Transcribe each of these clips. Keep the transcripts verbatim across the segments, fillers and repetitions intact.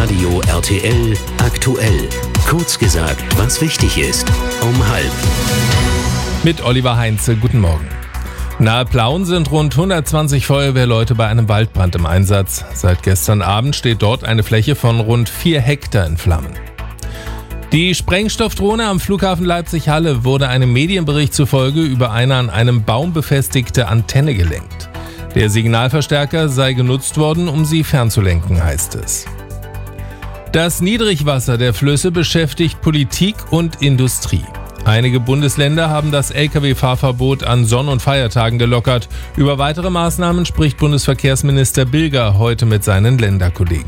Hitradio R T L aktuell. Kurz gesagt, was wichtig ist. Um halb. Mit Oliver Heinze, guten Morgen. Nahe Plauen sind rund hundertzwanzig Feuerwehrleute bei einem Waldbrand im Einsatz. Seit gestern Abend steht dort eine Fläche von rund vier Hektar in Flammen. Die Sprengstoffdrohne am Flughafen Leipzig-Halle wurde einem Medienbericht zufolge über eine an einem Baum befestigte Antenne gelenkt. Der Signalverstärker sei genutzt worden, um sie fernzulenken, heißt es. Das Niedrigwasser der Flüsse beschäftigt Politik und Industrie. Einige Bundesländer haben das L K W-Fahrverbot an Sonn- und Feiertagen gelockert. Über weitere Maßnahmen spricht Bundesverkehrsminister Bilger heute mit seinen Länderkollegen.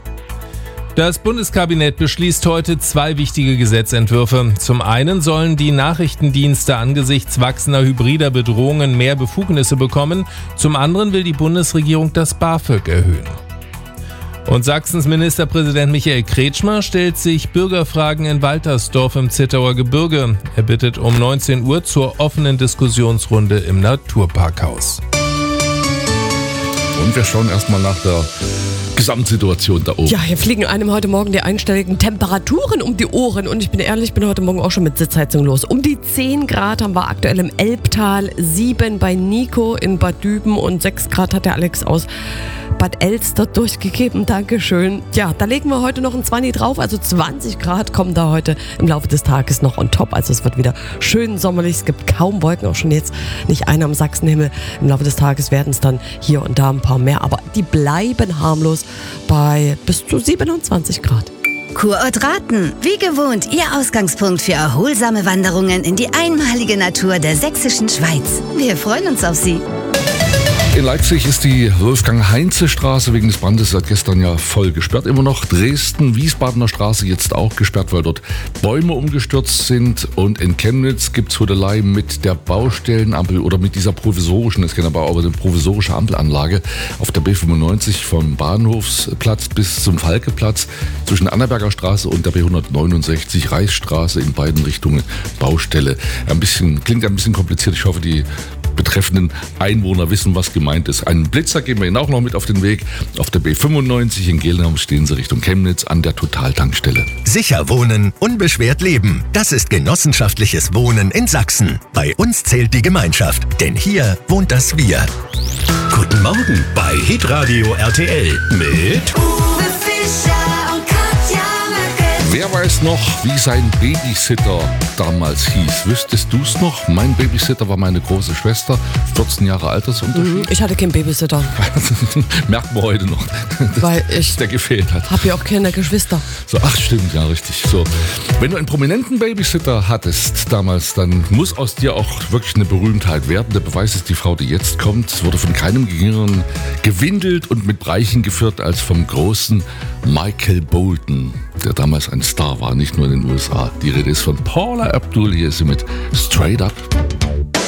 Das Bundeskabinett beschließt heute zwei wichtige Gesetzentwürfe. Zum einen sollen die Nachrichtendienste angesichts wachsender hybrider Bedrohungen mehr Befugnisse bekommen. Zum anderen will die Bundesregierung das BAföG erhöhen. Und Sachsens Ministerpräsident Michael Kretschmer stellt sich Bürgerfragen in Waltersdorf im Zittauer Gebirge. Er bittet um neunzehn Uhr zur offenen Diskussionsrunde im Naturparkhaus. Und wir schauen erstmal nach der Gesamtsituation da oben. Ja, hier fliegen einem heute Morgen die einstelligen Temperaturen um die Ohren. Und ich bin ehrlich, bin heute Morgen auch schon mit Sitzheizung los. Um die zehn Grad haben wir aktuell im Elbtal, sieben bei Nico in Bad Düben und sechs Grad hat der Alex aus Bad Elster durchgegeben. Dankeschön. Ja, da legen wir heute noch ein zwanzig drauf. Also zwanzig Grad kommen da heute im Laufe des Tages noch on top. Also es wird wieder schön sommerlich. Es gibt kaum Wolken, auch schon jetzt nicht einer am Sachsenhimmel. Im Laufe des Tages werden es dann hier und da ein paar mehr. Aber die bleiben harmlos bei bis zu siebenundzwanzig Grad. Kurort Raten, wie gewohnt, Ihr Ausgangspunkt für erholsame Wanderungen in die einmalige Natur der sächsischen Schweiz. Wir freuen uns auf Sie. In Leipzig ist die Wolfgang-Heinze-Straße wegen des Brandes seit gestern ja voll gesperrt. Immer noch Dresden-Wiesbadener Straße jetzt auch gesperrt, weil dort Bäume umgestürzt sind. Und in Chemnitz gibt es Hudelei mit der Baustellenampel oder mit dieser provisorischen, es kann aber auch eine provisorische Ampelanlage auf der B fünfundneunzig vom Bahnhofsplatz bis zum Falkeplatz zwischen Annaberger Straße und der B hundertneunundsechzig Reichsstraße in beiden Richtungen Baustelle. Ein bisschen, klingt ein bisschen kompliziert. Ich hoffe, die betreffenden Einwohner wissen, was gemeint ist. Einen Blitzer geben wir Ihnen auch noch mit auf den Weg. Auf der B fünfundneunzig in Gelnham stehen Sie Richtung Chemnitz an der Totaltankstelle. Sicher wohnen, unbeschwert leben. Das ist genossenschaftliches Wohnen in Sachsen. Bei uns zählt die Gemeinschaft, denn hier wohnt das Wir. Guten Morgen bei Hitradio R T L mit Uwe Fischer und Katja Möcke. Wer weiß noch, wie sein Babysitter damals hieß? Wüsstest du es noch? Mein Babysitter war meine große Schwester, vierzehn Jahre Altersunterschied. Ich hatte keinen Babysitter. Merkt man heute noch, dass Weil ich der gefehlt hat. habe ja auch keine Geschwister. So, ach stimmt, ja richtig. So, wenn du einen prominenten Babysitter hattest damals, dann muss aus dir auch wirklich eine Berühmtheit werden. Der Beweis ist die Frau, die jetzt kommt. Es wurde von keinem geringeren gewindelt und mit Breichen geführt als vom großen Michael Bolton, der damals ein Star war, nicht nur in den U S A. Die Rede ist von Paula Abdul, hier ist sie mit Straight Up.